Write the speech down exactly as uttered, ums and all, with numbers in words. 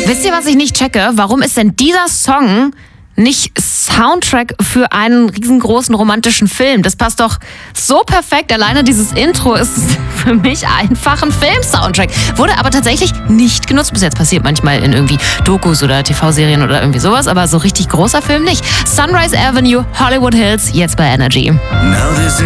Wisst ihr, was ich nicht checke? Warum ist denn dieser Song nicht Soundtrack für einen riesengroßen romantischen Film? Das passt doch so perfekt. Alleine dieses Intro ist für mich einfach ein Film-Soundtrack. Wurde aber tatsächlich nicht genutzt. Bis jetzt passiert manchmal in irgendwie Dokus oder T V-Serien oder irgendwie sowas, aber so richtig großer Film nicht. Sunrise Avenue, Hollywood Hills, jetzt bei Energy.